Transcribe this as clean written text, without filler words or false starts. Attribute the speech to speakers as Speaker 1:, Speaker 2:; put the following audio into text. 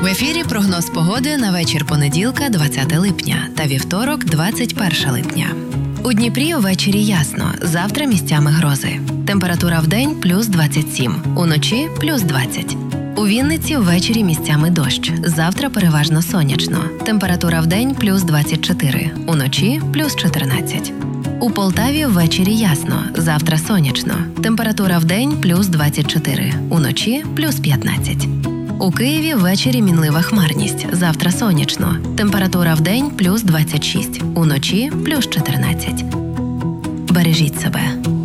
Speaker 1: В ефірі прогноз погоди на вечір понеділка, 20 липня та вівторок, 21 липня. У Дніпрі увечері ясно, завтра місцями грози. Температура вдень – плюс 27, уночі – плюс 20. У Вінниці ввечері місцями дощ, завтра переважно сонячно. Температура вдень – плюс 24, уночі – плюс 14. У Полтаві ввечері ясно, завтра сонячно. Температура вдень – плюс 24, уночі – плюс 15. У Києві ввечері мінлива хмарність, завтра сонячно. Температура вдень – плюс 26, уночі – плюс 14. Бережіть себе.